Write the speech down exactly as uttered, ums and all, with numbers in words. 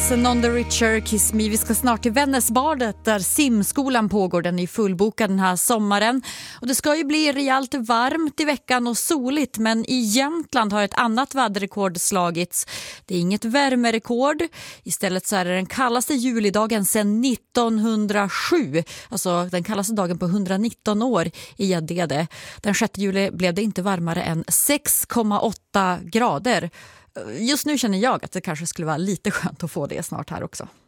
Dancing on the Richer, Kiss Me. Vi ska snart till Vännäsbadet där simskolan pågår. Den är fullbokad den här sommaren. Och det ska ju bli rejält varmt i veckan och soligt. Men i Jämtland har ett annat väderrekord slagits. Det är inget värmerekord. Istället så är det den kallaste julidagen sedan nittonhundrasju. Alltså den kallaste dagen på hundranitton år i Gäddede. Den sjätte juli blev det inte varmare än sex komma åtta grader. Just nu känner jag att det kanske skulle vara lite skönt att få det snart här också.